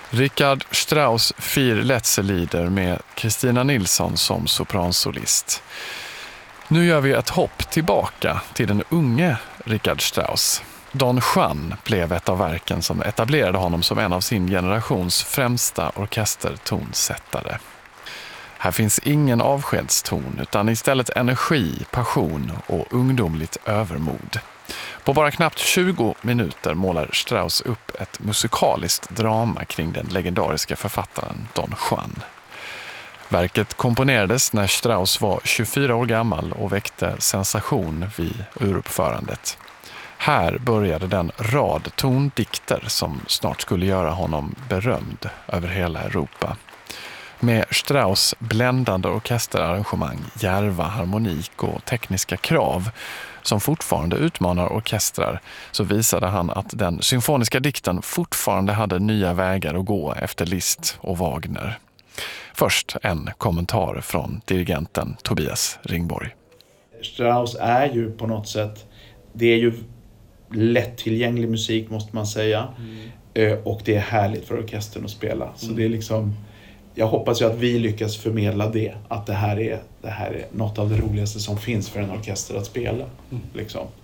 Richard Strauss Vier letzte Lieder med Christina Nilsson som sopransolist. Nu gör vi ett hopp tillbaka till den unge Richard Strauss. Don Juan blev ett av verken som etablerade honom som en av sin generations främsta orkestertonsättare. Här finns ingen avskedston utan istället energi, passion och ungdomligt övermod. På bara knappt 20 minuter målar Strauss upp ett musikaliskt drama kring den legendariska författaren Don Juan. Verket komponerades när Strauss var 24 år gammal och väckte sensation vid uruppförandet. Här började den rad tondikter som snart skulle göra honom berömd över hela Europa. Med Strauss bländande orkesterarrangemang, djärva harmonik och tekniska krav som fortfarande utmanar orkestrar så visade han att den symfoniska dikten fortfarande hade nya vägar att gå efter Liszt och Wagner. Först en kommentar från dirigenten Tobias Ringborg. Strauss är ju på något sätt, det är ju lättillgänglig musik måste man säga. Och det är härligt för orkestern att spela. Så det är liksom, jag hoppas ju att vi lyckas förmedla det. Att det här är något av det roligaste som finns för en orkester att spela. Liksom.